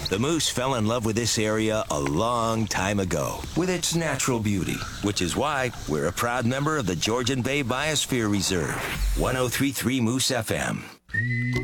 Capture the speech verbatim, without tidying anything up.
The Moose fell in love with this area a long time ago, with its natural beauty, which is why we're a proud member of the Georgian Bay Biosphere Reserve. one oh three point three Moose F M.